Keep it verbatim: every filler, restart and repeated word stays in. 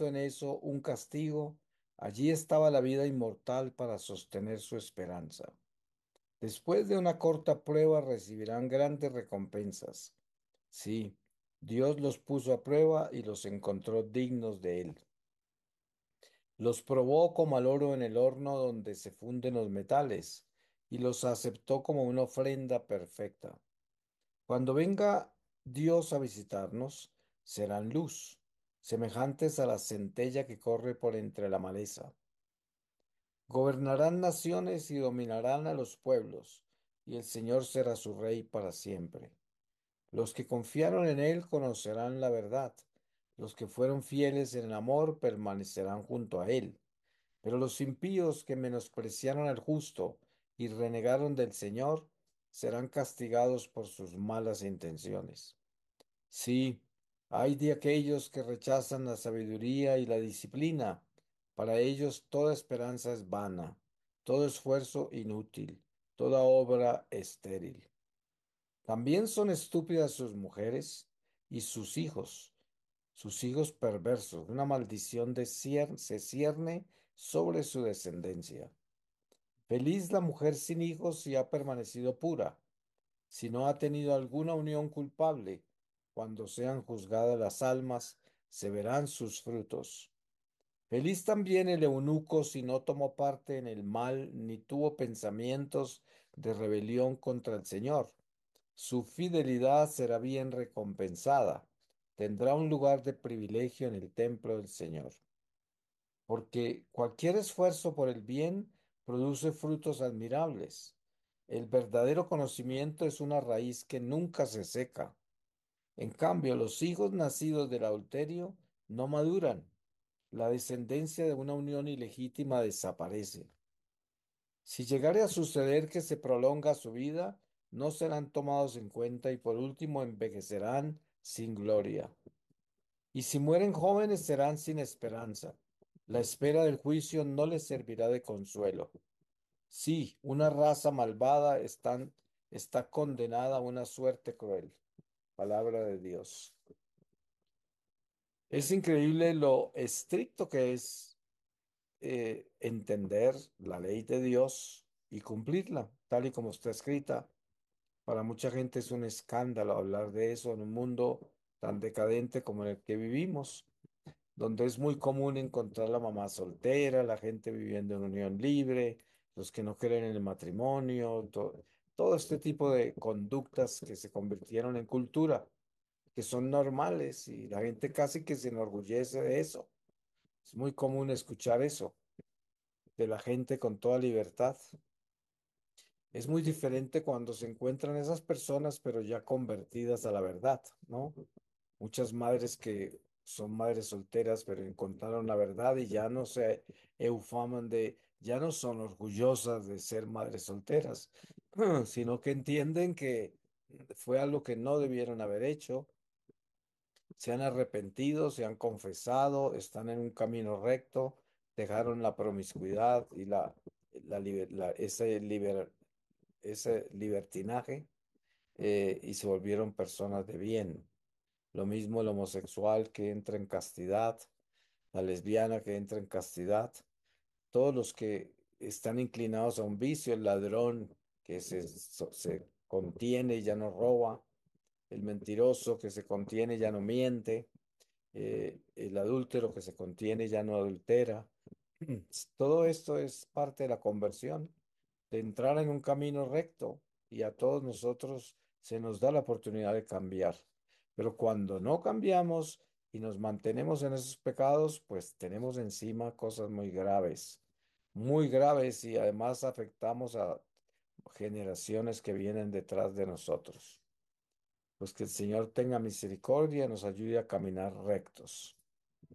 visto en eso un castigo, allí estaba la vida inmortal para sostener su esperanza. Después de una corta prueba recibirán grandes recompensas. Sí, Dios los puso a prueba y los encontró dignos de él. Los probó como al oro en el horno donde se funden los metales, y los aceptó como una ofrenda perfecta. Cuando venga Dios a visitarnos, serán luz, semejantes a la centella que corre por entre la maleza. Gobernarán naciones y dominarán a los pueblos, y el Señor será su rey para siempre. Los que confiaron en Él conocerán la verdad. Los que fueron fieles en el amor permanecerán junto a Él. Pero los impíos que menospreciaron al justo y renegaron del Señor serán castigados por sus malas intenciones. Sí, hay de aquellos que rechazan la sabiduría y la disciplina. Para ellos toda esperanza es vana, todo esfuerzo inútil, toda obra estéril. También son estúpidas sus mujeres y sus hijos, sus hijos perversos. Una maldición de cier- se cierne sobre su descendencia. Feliz la mujer sin hijos si ha permanecido pura, si no ha tenido alguna unión culpable. Cuando sean juzgadas las almas, se verán sus frutos. Feliz también el eunuco si no tomó parte en el mal ni tuvo pensamientos de rebelión contra el Señor. Su fidelidad será bien recompensada. Tendrá un lugar de privilegio en el templo del Señor. Porque cualquier esfuerzo por el bien produce frutos admirables. El verdadero conocimiento es una raíz que nunca se seca. En cambio, los hijos nacidos del adulterio no maduran. La descendencia de una unión ilegítima desaparece. Si llegare a suceder que se prolonga su vida, no serán tomados en cuenta y por último envejecerán sin gloria. Y si mueren jóvenes serán sin esperanza. La espera del juicio no les servirá de consuelo. Sí, una raza malvada están- está condenada a una suerte cruel. Palabra de Dios. Es increíble lo estricto que es eh, entender la ley de Dios y cumplirla, tal y como está escrita. Para mucha gente es un escándalo hablar de eso en un mundo tan decadente como en el que vivimos, donde es muy común encontrar la mamá soltera, la gente viviendo en unión libre, los que no creen en el matrimonio, to- todo este tipo de conductas que se convirtieron en cultura, que son normales y la gente casi que se enorgullece de eso. Es muy común escuchar eso de la gente con toda libertad. Es muy diferente cuando se encuentran esas personas, pero ya convertidas a la verdad, ¿no? Muchas madres que son madres solteras, pero encontraron la verdad y ya no se eufaman de, ya no son orgullosas de ser madres solteras, sino que entienden que fue algo que no debieron haber hecho, se han arrepentido, se han confesado, están en un camino recto, dejaron la promiscuidad y la, la, liber- la- ese, liber- ese libertinaje eh, y se volvieron personas de bien. Lo mismo el homosexual que entra en castidad, la lesbiana que entra en castidad, todos los que están inclinados a un vicio, el ladrón que se, so- se contiene y ya no roba, el mentiroso que se contiene y ya no miente, eh, el adúltero que se contiene y ya no adultera. Todo esto es parte de la conversión, de entrar en un camino recto y a todos nosotros se nos da la oportunidad de cambiar. Pero cuando no cambiamos y nos mantenemos en esos pecados, pues tenemos encima cosas muy graves, muy graves y además afectamos a generaciones que vienen detrás de nosotros. Pues que el Señor tenga misericordia y nos ayude a caminar rectos.